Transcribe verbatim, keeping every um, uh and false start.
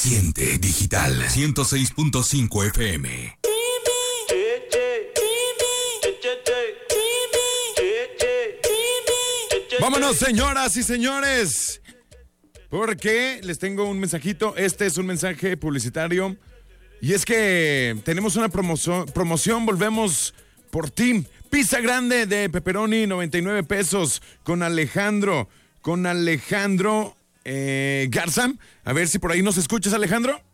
Siente Digital ciento seis punto cinco F M. Vámonos, señoras y señores, porque les tengo un mensajito. Este es un mensaje publicitario y es que tenemos una promoción, promoción volvemos por ti. Pizza grande de pepperoni, noventa y nueve pesos, con Alejandro, con Alejandro eh, Garza. A ver si por ahí nos escuchas, Alejandro.